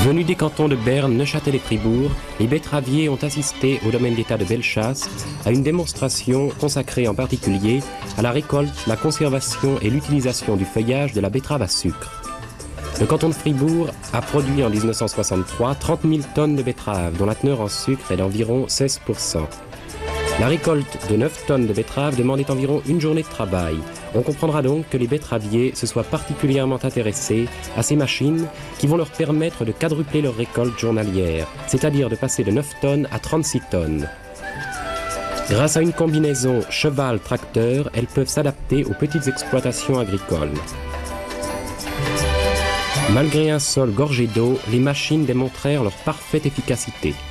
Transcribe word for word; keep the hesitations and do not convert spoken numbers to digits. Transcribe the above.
Venus des cantons de Berne, Neuchâtel et Fribourg, les betteraviers ont assisté au domaine d'État de Bellechasse à une démonstration consacrée en particulier à la récolte, la conservation et l'utilisation du feuillage de la betterave à sucre. Le canton de Fribourg a produit en mille neuf cent soixante-trois trente mille tonnes de betteraves, dont la teneur en sucre est d'environ seize pour cent. La récolte de neuf tonnes de betteraves demandait environ une journée de travail. On comprendra donc que les betteraviers se soient particulièrement intéressés à ces machines qui vont leur permettre de quadrupler leur récolte journalière, c'est-à-dire de passer de neuf tonnes à trente-six tonnes. Grâce à une combinaison cheval-tracteur, elles peuvent s'adapter aux petites exploitations agricoles. Malgré un sol gorgé d'eau, les machines démontrèrent leur parfaite efficacité.